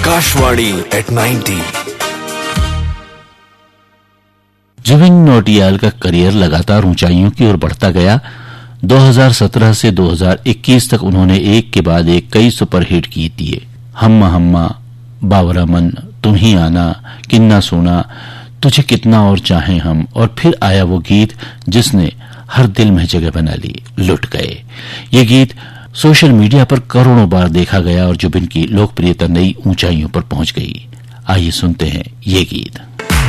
Akashvani at 90। Zubin Nautiyal का career लगातार ऊंचाइयों की ओर बढ़ता गया। 2017 से 2021 तक उन्होंने एक के बाद एक कई सुपरहिट गीत दिए। हम्मा हम्मा, बावरा मन, तुम ही आना, किन्ना सोना, तुझे कितना और चाहें हम, और फिर आया वो गीत जिसने हर दिल में जगह बना ली, लुट गए। ये गीत सोशल मीडिया पर करोड़ों बार देखा गया और जुबिन की लोकप्रियता नई ऊंचाइयों पर पहुंच गई। आइए सुनते हैं ये गीत।